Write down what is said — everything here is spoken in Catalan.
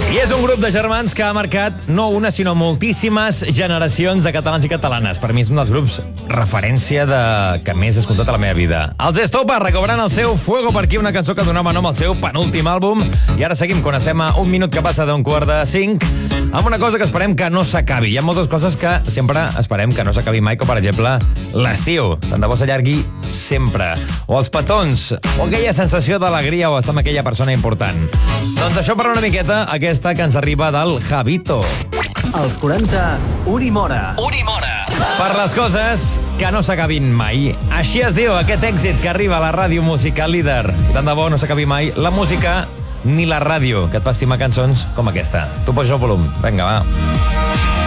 I és un grup de germans que ha marcat no una, sinó moltíssimes generacions de catalans i catalanes. Per mi és un dels grups referència que més he escoltat a la meva vida. Els Estopa recobrant el seu Fuego per aquí, una cançó que donava nom al seu penúltim àlbum. I ara seguim, quan estem a un minut que passa d'un 4:45, amb una cosa que esperem que no s'acabi. Hi ha moltes coses que sempre esperem que no s'acabi mai, com per exemple l'estiu. Tant de bo s'allargui sempre. O els petons, o aquella sensació d'alegria o estar amb aquella persona important. Doncs això per una miqueta, aquesta que ens arriba del Javito. Als 40, Unimora. Per les coses que no s'acabin mai. Així es diu aquest èxit que arriba a la ràdio musical líder. Tant de bo no s'acabi mai la música ni la ràdio, que et fa estimar cançons com aquesta. Tu posa el volum. Vinga, va.